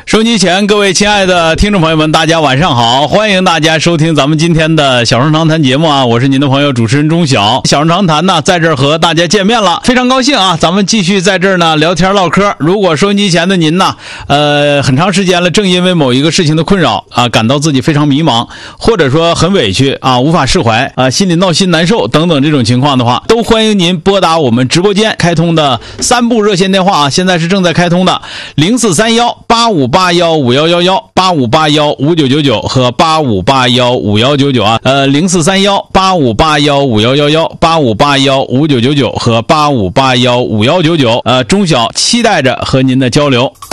收机前，各位亲爱的听众朋友们，大家晚上好！欢迎大家收听咱们今天的小声长谈节目啊，我是您的朋友主持人钟晓。小声长谈呢，在这儿和大家见面了，非常高兴啊！咱们继续在这儿呢聊天唠嗑。如果收音机前的您呢，很长时间了，正因为某一个事情的困扰啊，感到自己非常迷茫，或者说很委屈啊，无法释怀啊，心里闹心难受等等这种情况的话，都欢迎您拨打我们直播间开通的3部热线电话啊，现在是正在开通的04318581511185815999和85815199啊04318581511185815999和85815199钟晓期待着和您的交流。